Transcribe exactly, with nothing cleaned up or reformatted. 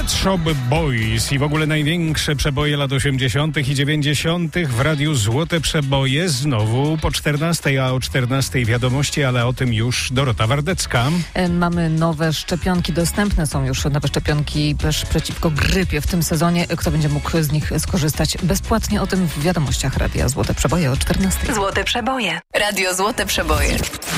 Pet Shop Boys i w ogóle największe przeboje lat osiemdziesiątych i dziewięćdziesiątych w Radiu Złote Przeboje. Znowu po czternastej, a o czternastej wiadomości, ale o tym już Dorota Wardecka. Mamy nowe szczepionki, dostępne są już nowe szczepionki też przeciwko grypie w tym sezonie. Kto będzie mógł z nich skorzystać bezpłatnie? O tym w wiadomościach Radia Złote Przeboje o czternastej. Złote Przeboje. Radio Złote Przeboje.